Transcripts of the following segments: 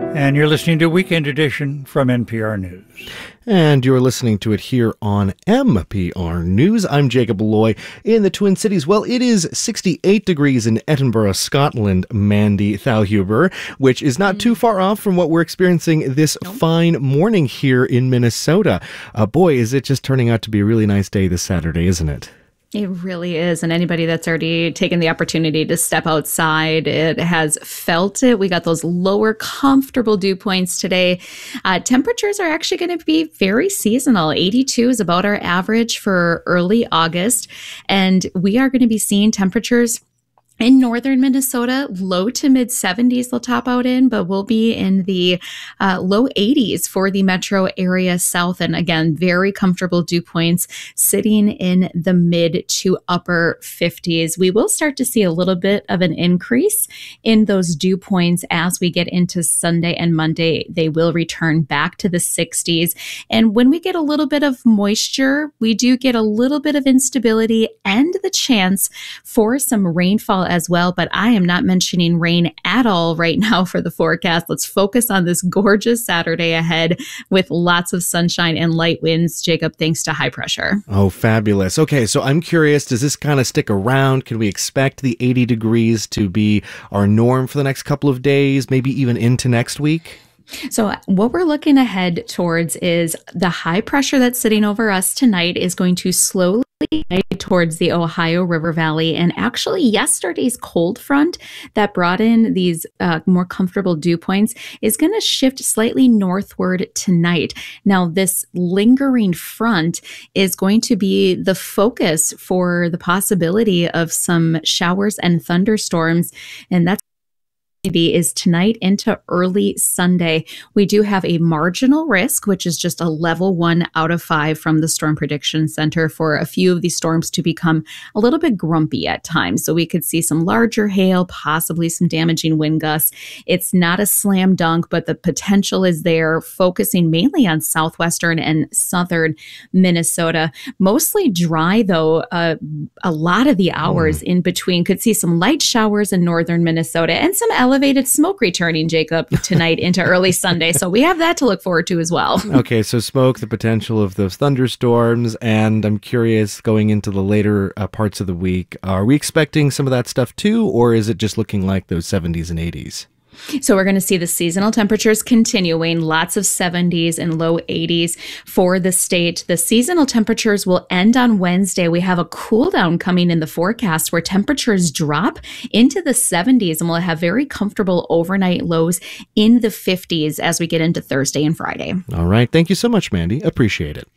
And you're listening to Weekend Edition from NPR News. And you're listening to it here on NPR News. I'm Jacob Loy in the Twin Cities. Well, it is 68 degrees in Edinburgh, Scotland, Mandy Thalhuber, which is not too far off from what we're experiencing this fine morning here in Minnesota. Boy, is it just turning out to be a really nice day this Saturday, isn't it? It really is. And anybody that's already taken the opportunity to step outside, it has felt it. We got those lower comfortable dew points today. Temperatures are actually going to be very seasonal. 82 is about our average for early August. And we are going to be seeing temperatures in northern Minnesota, low to mid 70s they'll top out in, but we'll be in the low 80s for the metro area south. And again, very comfortable dew points sitting in the mid to upper 50s. We will start to see a little bit of an increase in those dew points as we get into Sunday and Monday. They will return back to the 60s. And when we get a little bit of moisture, we do get a little bit of instability and the chance for some rainfall as well, but I am not mentioning rain at all right now for the forecast. Let's focus on this gorgeous Saturday ahead with lots of sunshine and light winds, Jacob, thanks to high pressure. Oh, fabulous. Okay, so I'm curious, does this kind of stick around? Can we expect the 80 degrees to be our norm for the next couple of days, maybe even into next week? So what we're looking ahead towards is the high pressure that's sitting over us tonight is going to slowly towards the Ohio River Valley. And actually yesterday's cold front that brought in these more comfortable dew points is going to shift slightly northward tonight. Now, this lingering front is going to be the focus for the possibility of some showers and thunderstorms. And that's is tonight into early Sunday. We do have a marginal risk, which is just a level 1 out of 5 from the Storm Prediction Center for a few of these storms to become a little bit grumpy at times. So we could see some larger hail, possibly some damaging wind gusts. It's not a slam dunk, but the potential is there, focusing mainly on southwestern and southern Minnesota. Mostly dry, though. A lot of the hours in between could see some light showers in northern Minnesota and some elevated smoke returning, Jacob, tonight into early Sunday. So we have that to look forward to as well. Okay, so smoke, the potential of those thunderstorms, and I'm curious, going into the later parts of the week, are we expecting some of that stuff too, or is it just looking like those 70s and 80s? So we're going to see the seasonal temperatures continuing, lots of 70s and low 80s for the state. The seasonal temperatures will end on Wednesday. We have a cool down coming in the forecast where temperatures drop into the 70s and we'll have very comfortable overnight lows in the 50s as we get into Thursday and Friday. All right. Thank you so much, Mandy. Appreciate it.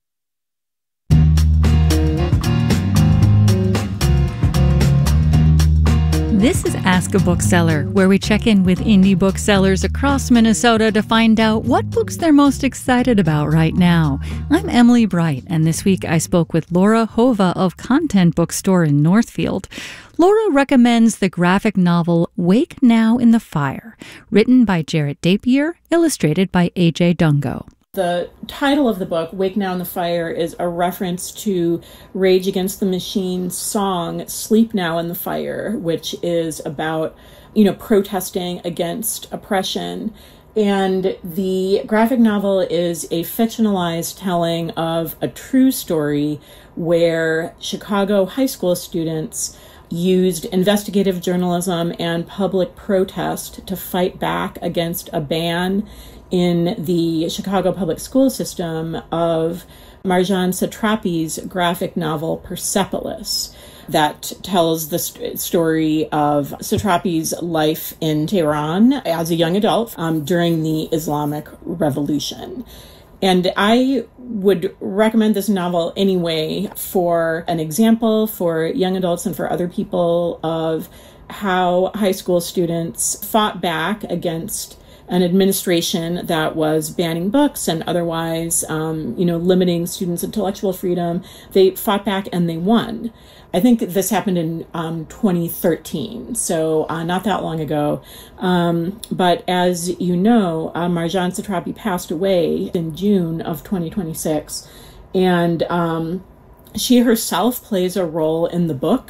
This is Ask a Bookseller, where we check in with indie booksellers across Minnesota to find out what books they're most excited about right now. I'm Emily Bright, and this week I spoke with Laura Hova of Content Bookstore in Northfield. Laura recommends the graphic novel Wake Now in the Fire, written by Jarrett Dapier, illustrated by A.J. Dungo. The title of the book, Wake Now in the Fire, is a reference to Rage Against the Machine's song, Sleep Now in the Fire, which is about, protesting against oppression. And the graphic novel is a fictionalized telling of a true story where Chicago high school students used investigative journalism and public protest to fight back against a ban in the Chicago public school system of Marjane Satrapi's graphic novel Persepolis that tells the story of Satrapi's life in Tehran as a young adult during the Islamic Revolution. And I would recommend this novel anyway for an example for young adults and for other people of how high school students fought back against an administration that was banning books and otherwise, limiting students' intellectual freedom. They fought back and they won. I think this happened in 2013, so not that long ago. But as you know, Marjane Satrapi passed away in June of 2026, and she herself plays a role in the book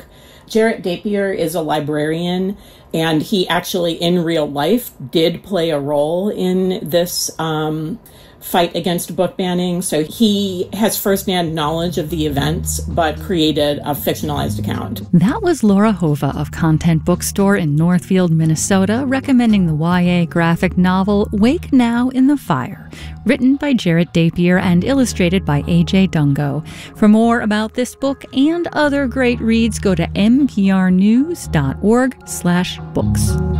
Jarrett Dapier is a librarian, and he actually, in real life, did play a role in this fight against book banning. So he has firsthand knowledge of the events, but created a fictionalized account. That was Laura Hova of Content Bookstore in Northfield, Minnesota, recommending the YA graphic novel Wake Now in the Fire, written by Jarrett Dapier and illustrated by A.J. Dungo. For more about this book and other great reads, go to mprnews.org/books.